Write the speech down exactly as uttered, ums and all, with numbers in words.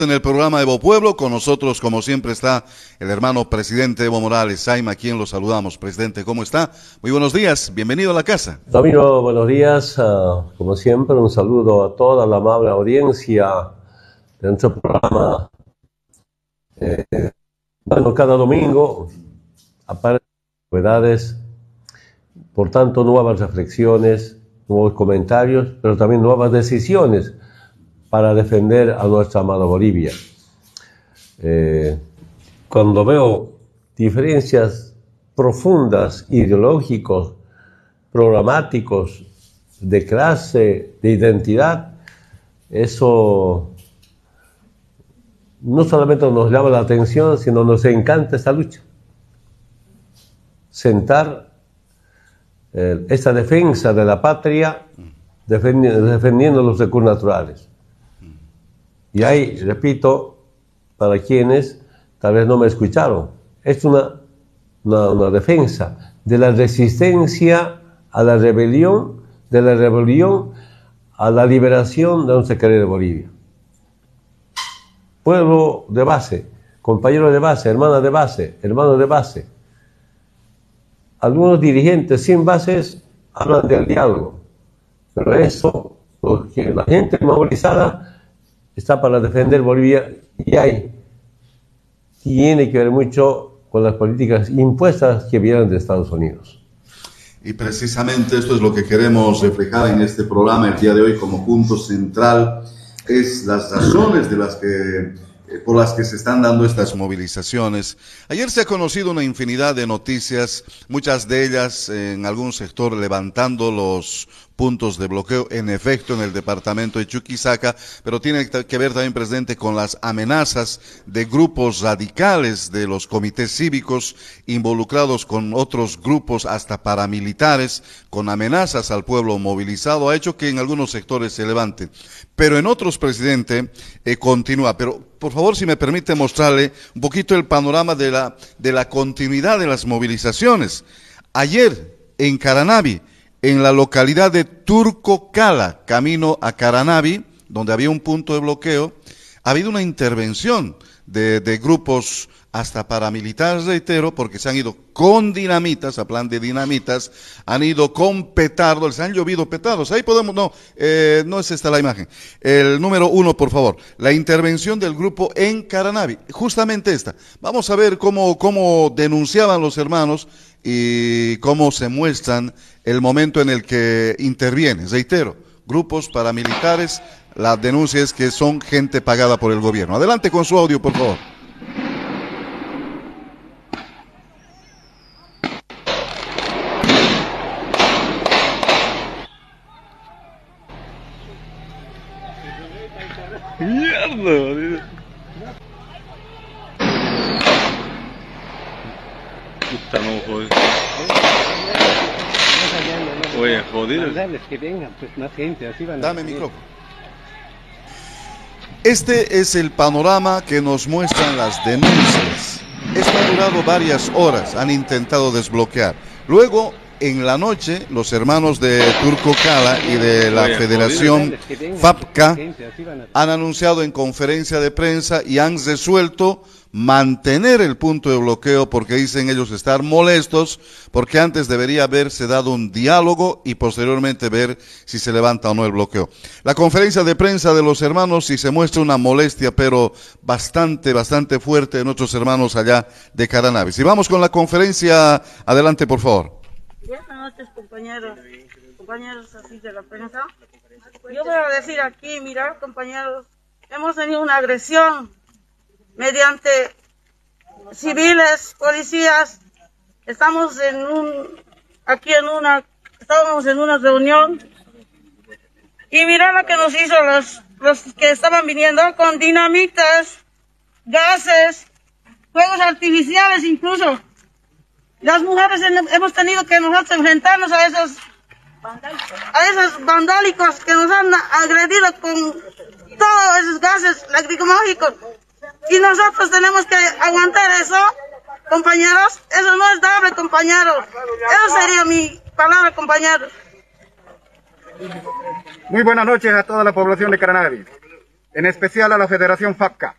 En el programa Evo Pueblo, con nosotros, como siempre, está el hermano presidente Evo Morales Saima, a quien lo saludamos. Presidente, ¿cómo está? Muy buenos días, bienvenido a la casa. Ramiro, buenos días. Uh, como siempre, un saludo a toda la amable audiencia de nuestro programa. Eh, bueno, cada domingo aparecen novedades, por tanto, nuevas reflexiones, nuevos comentarios, pero también nuevas decisiones para defender a nuestra amada Bolivia. Eh, cuando veo diferencias profundas, ideológicos, programáticos, de clase, de identidad, eso no solamente nos llama la atención, sino nos encanta esta lucha. Sentar eh, esta defensa de la patria, defendiendo, defendiendo los recursos naturales. Y ahí, repito, para quienes tal vez no me escucharon, es una, una, una defensa de la resistencia a la rebelión, de la rebelión a la liberación de nuestra querida Bolivia. Pueblo de base, compañero de base, hermana de base, hermano de base. Algunos dirigentes sin bases hablan del diálogo, pero eso, porque la gente movilizada está para defender Bolivia y hay, tiene que ver mucho con las políticas impuestas que vienen de Estados Unidos. Y precisamente esto es lo que queremos reflejar en este programa el día de hoy como punto central, es las razones de las que, por las que se están dando estas movilizaciones. Ayer se ha conocido una infinidad de noticias, muchas de ellas en algún sector levantando los puntos de bloqueo, en efecto, en el departamento de Chuquisaca, pero tiene que ver también, presidente, con las amenazas de grupos radicales de los comités cívicos involucrados con otros grupos, hasta paramilitares, con amenazas al pueblo movilizado, ha hecho que en algunos sectores se levanten. Pero en otros, presidente, eh, continúa. Pero, por favor, si me permite mostrarle un poquito el panorama de la, de la continuidad de las movilizaciones. Ayer, en Caranavi, en la localidad de Turcocala, camino a Caranavi, donde había un punto de bloqueo, ha habido una intervención de, de grupos hasta paramilitares, reitero, porque se han ido con dinamitas, a plan de dinamitas, han ido con petardos, se han llovido petardos. Ahí podemos, no, eh, no es esta la imagen. El número uno, por favor, la intervención del grupo en Caranavi, justamente esta. Vamos a ver cómo, cómo denunciaban los hermanos y cómo se muestran el momento en el que intervienen. Reitero, grupos paramilitares, la denuncia es que son gente pagada por el gobierno. Adelante con su audio, por favor. Mierda, puta, no, joder. Oye, joder. Que vengan, pues más gente, así van a... Dame micrófono. Este es el panorama que nos muestran las denuncias. Esto ha durado varias horas, han intentado desbloquear. Luego, en la noche, los hermanos de Turcocala y de la Oye, Federación joder. FAPCA han anunciado en conferencia de prensa y han resuelto mantener el punto de bloqueo porque dicen ellos estar molestos porque antes debería haberse dado un diálogo y posteriormente ver si se levanta o no el bloqueo. La conferencia de prensa de los hermanos, y se muestra una molestia pero bastante, bastante fuerte de nuestros hermanos allá de Caranavi. Si vamos con la conferencia, adelante por favor. Buenas noches, compañeros, compañeros así de la prensa. Yo voy a decir aquí, mirad, compañeros, hemos tenido una agresión mediante civiles, policías. Estamos en un, aquí en una, estábamos en una reunión y mirad lo que nos hizo los, los que estaban viniendo con dinamitas, gases, fuegos artificiales incluso. Las mujeres hemos tenido que nosotros enfrentarnos a esos, a esos vandálicos que nos han agredido con todos esos gases lacrimógenos. Y nosotros tenemos que aguantar eso, compañeros. Eso no es dable, compañeros. Eso sería mi palabra, compañeros. Muy buenas noches a toda la población de Caranavi. en especial a la Federación FACA,